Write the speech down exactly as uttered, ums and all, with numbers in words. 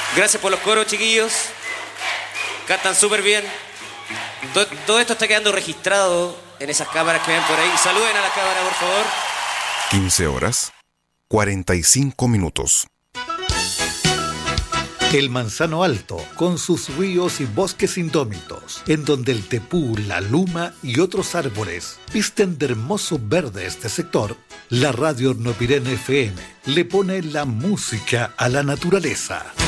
Gracias por los coros, chiquillos. Cantan súper bien. Todo, todo esto está quedando registrado en esas cámaras que ven por ahí. Saluden a la cámara, por favor. quince horas, cuarenta y cinco minutos. El Manzano Alto, con sus ríos y bosques indómitos, en donde el tepú, la luma y otros árboles visten de hermoso verde este sector, la radio Hornopirén F M le pone la música a la naturaleza.